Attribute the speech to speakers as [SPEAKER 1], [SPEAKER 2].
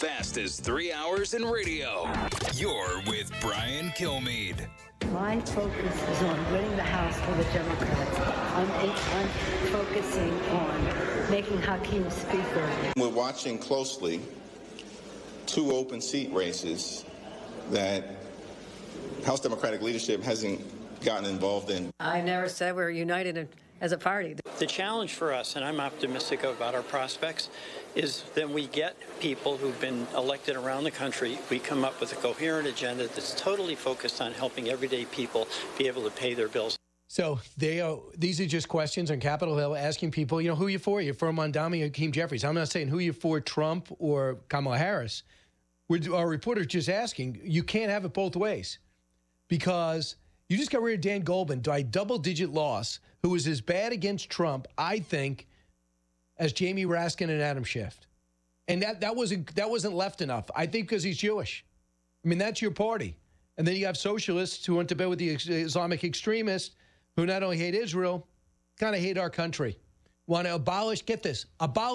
[SPEAKER 1] fastest 3 hours in radio. You're with Brian Kilmeade.
[SPEAKER 2] My focus is on winning the House for the Democrats. I'm focusing on making Hakeem Speaker.
[SPEAKER 3] We're watching closely two open seat races that House Democratic leadership hasn't gotten involved in.
[SPEAKER 4] I never said we're united as a party.
[SPEAKER 5] The challenge for us, and I'm optimistic about our prospects, is that we get people who've been elected around the country. We come up with a coherent agenda that's totally focused on helping everyday people be able to pay their bills.
[SPEAKER 6] So these are just questions on Capitol Hill asking people, who you for? You're for Mondami or Hakeem Jeffries. I'm not saying who you're for, Trump or Kamala Harris. Our reporter's just asking, you can't have it both ways because you just got rid of Dan Goldman by double-digit loss, who was as bad against Trump, I think, as Jamie Raskin and Adam Schiff. And that wasn't left enough, I think, because he's Jewish. I mean, that's your party. And then you have socialists who went to bed with the Islamic extremists who not only hate Israel, kind of hate our country. Want to abolish, get this, abolish